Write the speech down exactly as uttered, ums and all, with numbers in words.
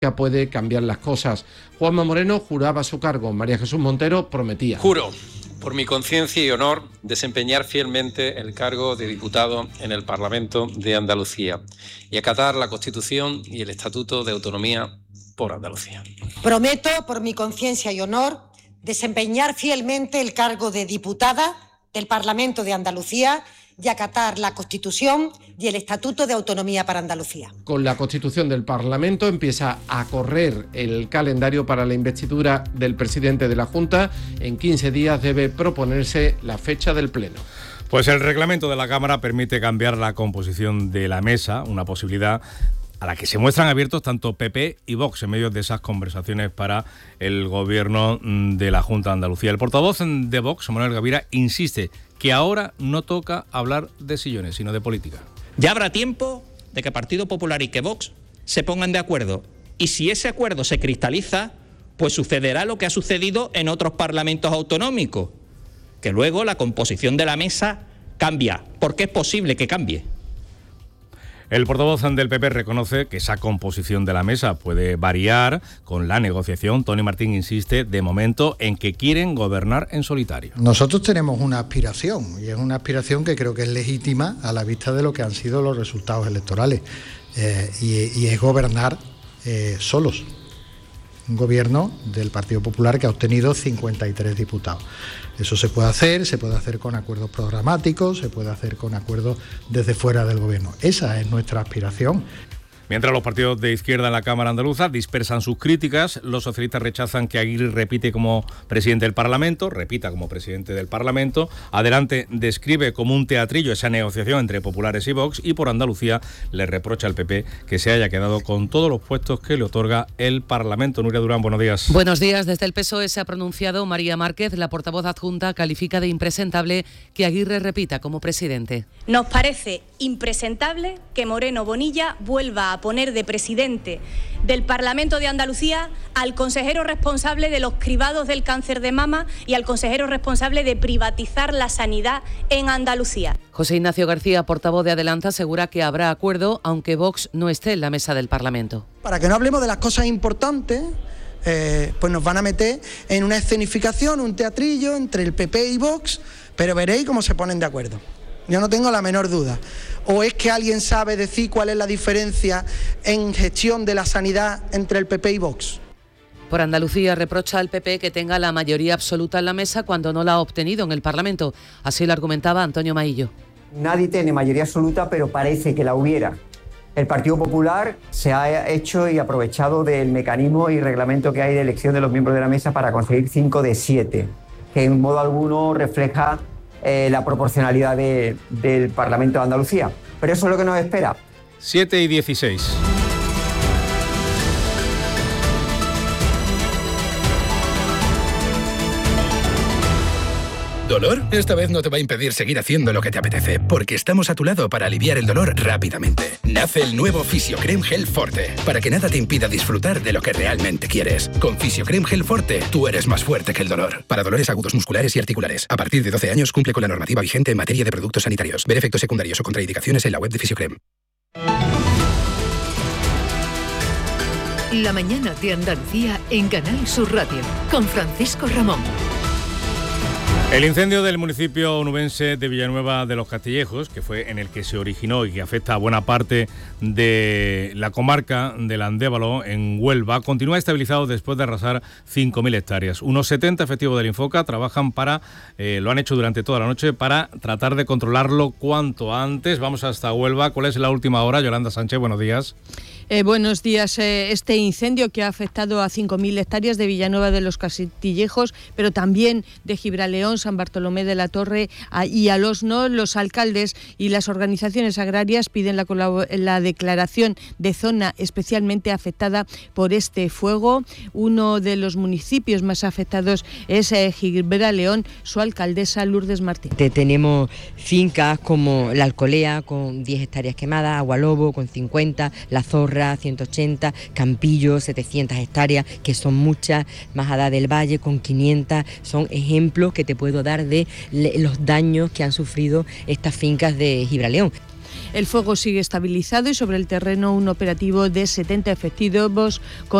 puede cambiar las cosas. Juanma Moreno juraba su cargo, María Jesús Montero prometía. Juro, por mi conciencia y honor, desempeñar fielmente el cargo de diputado en el Parlamento de Andalucía y acatar la Constitución y el Estatuto de Autonomía por Andalucía. Prometo, por mi conciencia y honor, desempeñar fielmente el cargo de diputada del Parlamento de Andalucía y acatar la Constitución y el Estatuto de Autonomía para Andalucía. Con la Constitución del Parlamento empieza a correr el calendario para la investidura del presidente de la Junta. En quince días debe proponerse la fecha del Pleno. Pues el reglamento de la Cámara permite cambiar la composición de la mesa, una posibilidad a la que se muestran abiertos tanto P P y Vox en medio de esas conversaciones para el gobierno de la Junta de Andalucía. El portavoz de Vox, Manuel Gavira, insiste que ahora no toca hablar de sillones, sino de política. Ya habrá tiempo de que Partido Popular y que Vox se pongan de acuerdo. Y si ese acuerdo se cristaliza, pues sucederá lo que ha sucedido en otros parlamentos autonómicos, que luego la composición de la mesa cambia, porque es posible que cambie. El portavoz del P P reconoce que esa composición de la mesa puede variar con la negociación. Tony Martín insiste, de momento, en que quieren gobernar en solitario. Nosotros tenemos una aspiración, y es una aspiración que creo que es legítima a la vista de lo que han sido los resultados electorales, eh, y, y es gobernar eh, solos. Un gobierno del Partido Popular que ha obtenido cincuenta y tres diputados. Eso se puede hacer, se puede hacer con acuerdos programáticos, se puede hacer con acuerdos desde fuera del gobierno. Esa es nuestra aspiración. Mientras los partidos de izquierda en la Cámara andaluza dispersan sus críticas, los socialistas rechazan que Aguirre repite como presidente del Parlamento, repita como presidente del Parlamento. Adelante describe como un teatrillo esa negociación entre populares y Vox, y por Andalucía le reprocha al P P que se haya quedado con todos los puestos que le otorga el Parlamento. Nuria Durán, buenos días. Buenos días. Desde el P S O E se ha pronunciado María Márquez, la portavoz adjunta, califica de impresentable que Aguirre repita como presidente. Nos parece impresentable que Moreno Bonilla vuelva a poner de presidente del Parlamento de Andalucía al consejero responsable de los cribados del cáncer de mama y al consejero responsable de privatizar la sanidad en Andalucía. José Ignacio García, portavoz de Adelante, asegura que habrá acuerdo aunque Vox no esté en la mesa del Parlamento. Para que no hablemos de las cosas importantes, eh, pues nos van a meter en una escenificación, un teatrillo entre el P P y Vox, pero veréis cómo se ponen de acuerdo. Yo no tengo la menor duda. ¿O es que alguien sabe decir cuál es la diferencia en gestión de la sanidad entre el P P y Vox? Por Andalucía reprocha al P P que tenga la mayoría absoluta en la mesa cuando no la ha obtenido en el Parlamento. Así lo argumentaba Antonio Maillo. Nadie tiene mayoría absoluta, pero parece que la hubiera. El Partido Popular se ha hecho y aprovechado del mecanismo y reglamento que hay de elección de los miembros de la mesa para conseguir cinco de siete, que en modo alguno refleja Eh, la proporcionalidad de, del Parlamento de Andalucía. Pero eso es lo que nos espera. siete y dieciséis. ¿Dolor? Esta vez no te va a impedir seguir haciendo lo que te apetece, porque estamos a tu lado para aliviar el dolor rápidamente. Nace el nuevo Fisiocrem Gel Forte, para que nada te impida disfrutar de lo que realmente quieres. Con Fisiocrem Gel Forte, tú eres más fuerte que el dolor. Para dolores agudos musculares y articulares. A partir de doce años cumple con la normativa vigente en materia de productos sanitarios. Ver efectos secundarios o contraindicaciones en la web de Fisiocrem. La mañana de Andalucía en Canal Sur Radio, con Francisco Ramón. El incendio del municipio onubense de Villanueva de los Castillejos, que fue en el que se originó y que afecta a buena parte de la comarca del Andévalo, en Huelva, continúa estabilizado después de arrasar cinco mil hectáreas. Unos setenta efectivos del Infoca trabajan para, eh, lo han hecho durante toda la noche, para tratar de controlarlo cuanto antes. Vamos hasta Huelva. ¿Cuál es la última hora? Yolanda Sánchez, buenos días. Eh, buenos días. Eh, este incendio que ha afectado a cinco mil hectáreas de Villanueva de los Castillejos, pero también de Gibraleón, San Bartolomé de la Torre a, y a Osno, los alcaldes y las organizaciones agrarias piden la, la declaración de zona especialmente afectada por este fuego. Uno de los municipios más afectados es eh, Gibraleón, su alcaldesa Lourdes Martín. Tenemos fincas como La Alcolea con diez hectáreas quemadas, Agualobo con cincuenta, La Zorra ciento ochenta, Campillo setecientas hectáreas, que son muchas, Majada del Valle con quinientas, son ejemplos que te puedo dar de los daños que han sufrido estas fincas de Gibraleón. El fuego sigue estabilizado y sobre el terreno un operativo de setenta efectivos con